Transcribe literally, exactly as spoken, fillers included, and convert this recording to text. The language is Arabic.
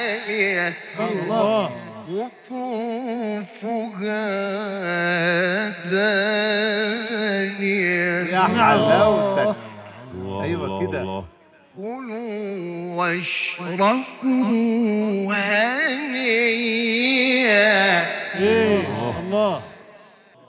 الله قطوفها دانية. يا حلاوتك. الله أيوة الله كده. الله. كلوا واشربوا